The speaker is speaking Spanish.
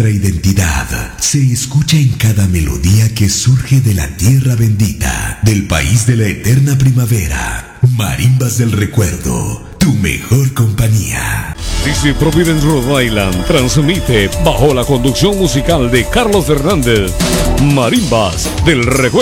Nuestra identidad se escucha en cada melodía que surge de la tierra bendita, del país de la eterna primavera. Marimbas del Recuerdo, tu mejor compañía. Desde Providence, Rhode Island, transmite bajo la conducción musical de Carlos Fernández, Marimbas del Recuerdo.